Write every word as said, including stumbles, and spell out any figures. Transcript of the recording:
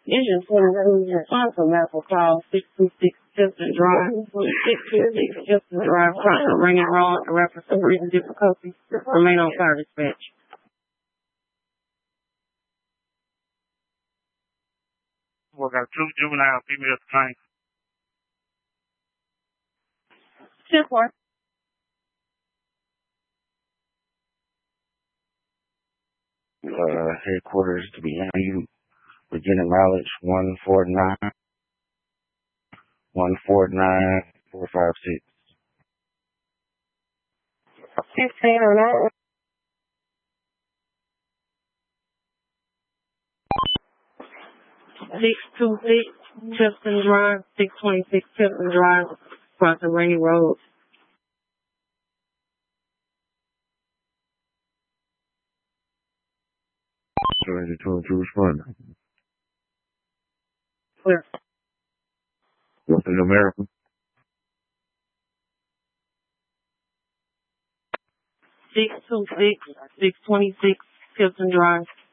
It's just one of those responsible medical call six two six Justin Drive. six two six Justin Drive, trying to ring it wrong to reference some reason difficulty. Remain on fire dispatch. We got two juvenile female claims. ten four. Uh, headquarters to be interviewed. Beginning mileage one four nine, one four nine, four five six. Fifteen or not. Six two six Chipton Drive, six twenty six Chipton Drive, across the Rainy Road. Surrender two and two responder. Clear. What's in America? Six two six, six twenty six Chipton Drive.